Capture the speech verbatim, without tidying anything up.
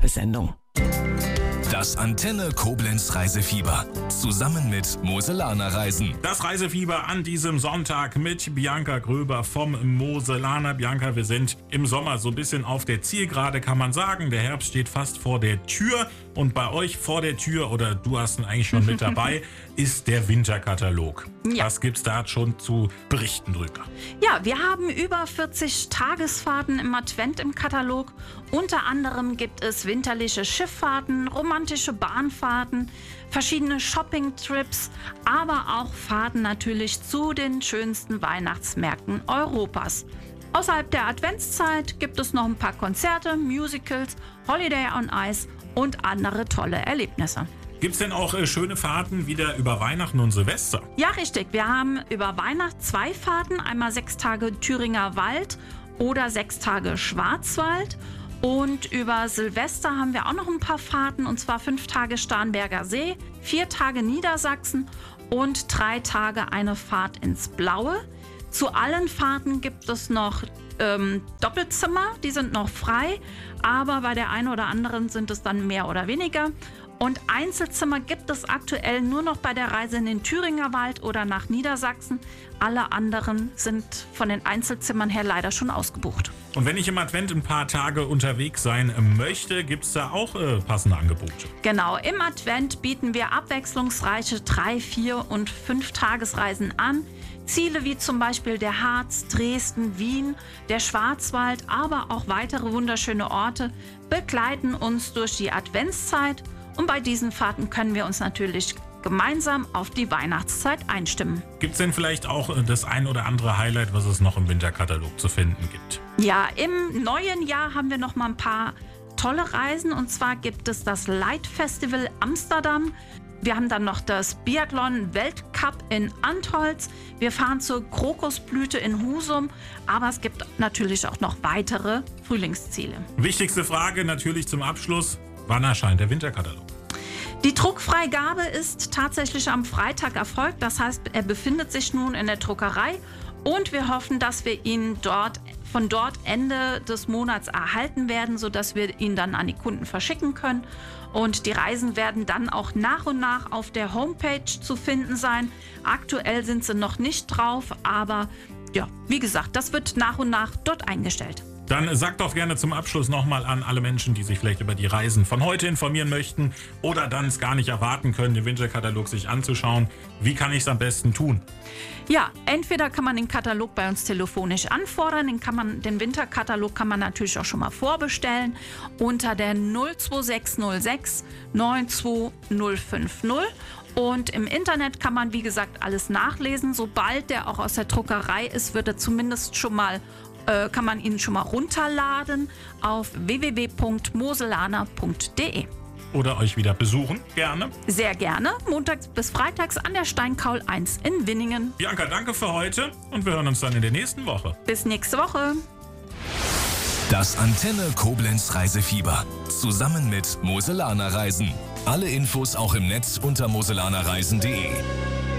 Werbesendung. Das Antenne Koblenz Reisefieber. Zusammen mit Moselaner Reisen. Das Reisefieber an diesem Sonntag mit Bianca Gröber vom Moselaner. Bianca, wir sind im Sommer so ein bisschen auf der Zielgerade, kann man sagen. Der Herbst steht fast vor der Tür. Und bei euch vor der Tür, oder du hast ihn eigentlich schon mit dabei, ist der Winterkatalog. Ja. Was gibt's da schon zu berichten drüber? Ja, wir haben über vierzig Tagesfahrten im Advent im Katalog. Unter anderem gibt es winterliche Schifffahrten, romantische Bahnfahrten, verschiedene Shopping-Trips, aber auch Fahrten natürlich zu den schönsten Weihnachtsmärkten Europas. Außerhalb der Adventszeit gibt es noch ein paar Konzerte, Musicals, Holiday on Ice und andere tolle Erlebnisse. Gibt's denn auch äh, schöne Fahrten wieder über Weihnachten und Silvester? Ja, richtig. Wir haben über Weihnachten zwei Fahrten. Einmal sechs Tage Thüringer Wald oder sechs Tage Schwarzwald. Und über Silvester haben wir auch noch ein paar Fahrten. Und zwar fünf Tage Starnberger See, vier Tage Niedersachsen und drei Tage eine Fahrt ins Blaue. Zu allen Fahrten gibt es noch ähm, Doppelzimmer. Die sind noch frei. Aber bei der einen oder anderen sind es dann mehr oder weniger. Und Einzelzimmer gibt es aktuell nur noch bei der Reise in den Thüringer Wald oder nach Niedersachsen. Alle anderen sind von den Einzelzimmern her leider schon ausgebucht. Und wenn ich im Advent ein paar Tage unterwegs sein möchte, gibt es da auch äh, passende Angebote? Genau, im Advent bieten wir abwechslungsreiche drei, vier und fünf Tagesreisen an. Ziele wie zum Beispiel der Harz, Dresden, Wien, der Schwarzwald, aber auch weitere wunderschöne Orte begleiten uns durch die Adventszeit. Und bei diesen Fahrten können wir uns natürlich gemeinsam auf die Weihnachtszeit einstimmen. Gibt es denn vielleicht auch das ein oder andere Highlight, was es noch im Winterkatalog zu finden gibt? Ja, im neuen Jahr haben wir noch mal ein paar tolle Reisen. Und zwar gibt es das Light Festival Amsterdam. Wir haben dann noch das Biathlon Weltcup in Antholz. Wir fahren zur Krokusblüte in Husum. Aber es gibt natürlich auch noch weitere Frühlingsziele. Wichtigste Frage natürlich zum Abschluss. Wann erscheint der Winterkatalog? Die Druckfreigabe ist tatsächlich am Freitag erfolgt. Das heißt, er befindet sich nun in der Druckerei. Und wir hoffen, dass wir ihn dort, von dort Ende des Monats erhalten werden, sodass wir ihn dann an die Kunden verschicken können. Und die Reisen werden dann auch nach und nach auf der Homepage zu finden sein. Aktuell sind sie noch nicht drauf, aber ja, wie gesagt, das wird nach und nach dort eingestellt. Dann sagt doch gerne zum Abschluss nochmal an alle Menschen, die sich vielleicht über die Reisen von heute informieren möchten oder dann es gar nicht erwarten können, den Winterkatalog sich anzuschauen. Wie kann ich es am besten tun? Ja, entweder kann man den Katalog bei uns telefonisch anfordern, den, kann man, den Winterkatalog kann man natürlich auch schon mal vorbestellen unter der null zwei sechs null sechs neun zwei null fünf null. Und im Internet kann man, wie gesagt, alles nachlesen. Sobald der auch aus der Druckerei ist, wird er zumindest schon mal kann man ihn schon mal runterladen auf w w w punkt moselaner punkt d e. Oder euch wieder besuchen, gerne. Sehr gerne, montags bis freitags an der Steinkaul eins in Winningen. Bianca, danke für heute und wir hören uns dann in der nächsten Woche. Bis nächste Woche. Das Antenne Koblenz Reisefieber. Zusammen mit Moselaner Reisen. Alle Infos auch im Netz unter moselanerreisen punkt d e.